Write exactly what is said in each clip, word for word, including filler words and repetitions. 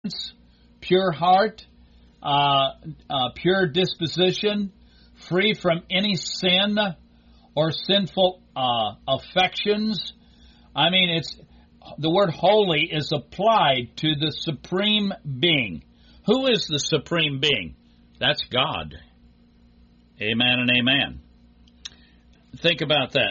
pure heart, uh, uh, pure disposition, free from any sin or sinful uh, affections. I mean, it's the word holy is applied to the supreme being. Who is the supreme being? That's God. Amen and amen. Think about that.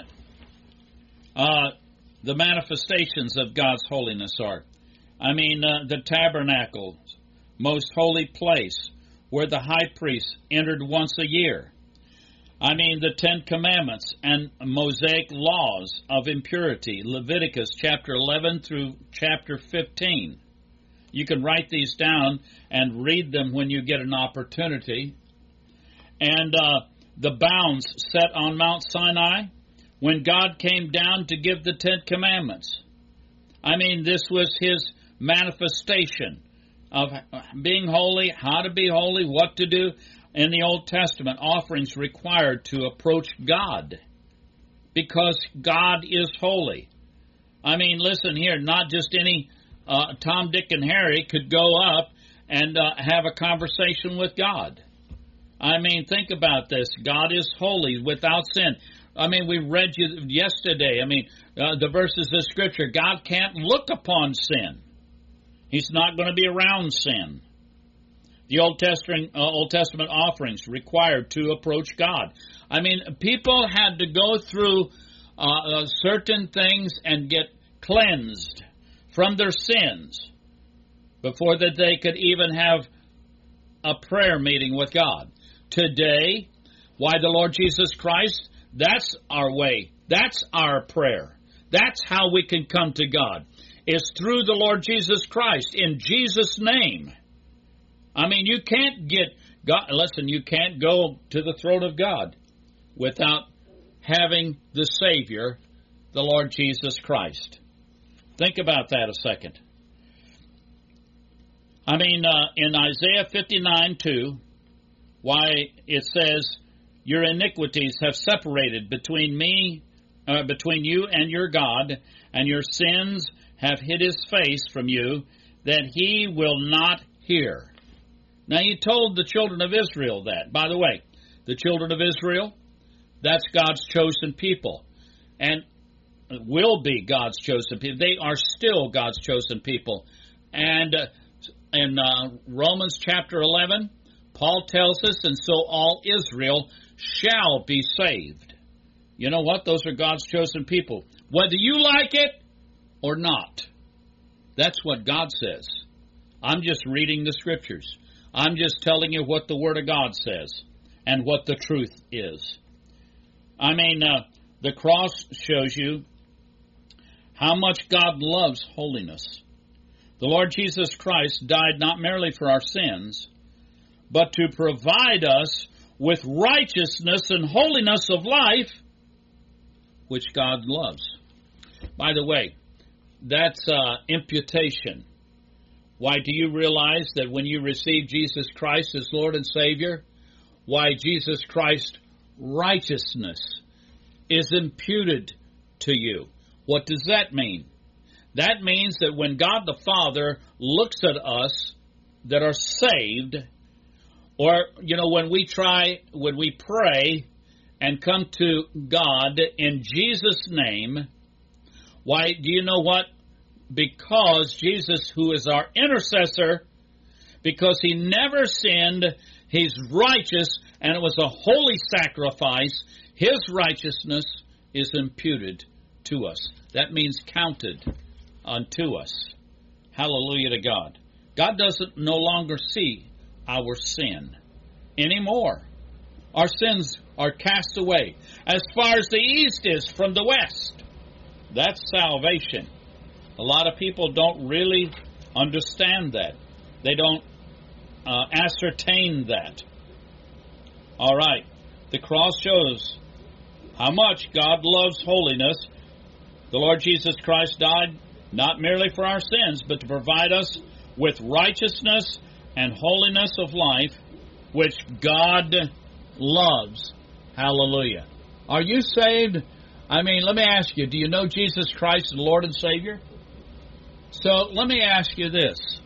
Uh, the manifestations of God's holiness are, I mean, uh, the tabernacle, most holy place, where the high priest entered once a year. I mean, the Ten Commandments and Mosaic laws of impurity, Leviticus chapter eleven through chapter fifteen. You can write these down and read them when you get an opportunity. And uh, the bounds set on Mount Sinai when God came down to give the Ten Commandments. I mean, this was His manifestation of being holy, how to be holy, what to do. In the Old Testament, offerings required to approach God because God is holy. I mean, listen here, not just any uh, Tom, Dick, and Harry could go up and uh, have a conversation with God. I mean, think about this. God is holy, without sin. I mean, we read you yesterday, I mean, uh, the verses of Scripture. God can't look upon sin. He's not going to be around sin. The Old Testament, uh, Old Testament offerings required to approach God. I mean, people had to go through uh, uh, certain things and get cleansed from their sins before that they could even have a prayer meeting with God. Today, why the Lord Jesus Christ? That's our way. That's our prayer. That's how we can come to God. It's through the Lord Jesus Christ, in Jesus' name. I mean, you can't get God. Listen, you can't go to the throne of God without having the Savior, the Lord Jesus Christ. Think about that a second. I mean, uh, in Isaiah fifty-nine two, why it says, "Your iniquities have separated between me, uh, between you and your God, and your sins have hid His face from you, that He will not hear." Now, He told the children of Israel that. By the way, the children of Israel, that's God's chosen people, and will be God's chosen people. They are still God's chosen people. And uh, in uh, Romans chapter eleven, Paul tells us, "And so all Israel shall be saved." You know what? Those are God's chosen people, whether you like it or not. That's what God says. I'm just reading the Scriptures. I'm just telling you what the Word of God says and what the truth is. I mean, uh, the cross shows you how much God loves holiness. The Lord Jesus Christ died not merely for our sins, but to provide us with righteousness and holiness of life, which God loves. By the way, that's uh, imputation. Why, do you realize that when you receive Jesus Christ as Lord and Savior, why Jesus Christ's righteousness is imputed to you? What does that mean? That means that when God the Father looks at us that are saved, or, you know, when we try, when we pray and come to God in Jesus' name, why, do you know what? Because Jesus, who is our intercessor, because He never sinned, He's righteous, and it was a holy sacrifice, His righteousness is imputed to us. That means counted unto us. Hallelujah to God. God doesn't no longer see our sin anymore. Our sins are cast away as far as the east is from the west. That's salvation. A lot of people don't really understand that. They don't uh, ascertain that. All right. The cross shows how much God loves holiness. The Lord Jesus Christ died not merely for our sins, but to provide us with righteousness and holiness of life, which God loves. Hallelujah. Are you saved? I mean, let me ask you, do you know Jesus Christ as Lord and Savior? So let me ask you this.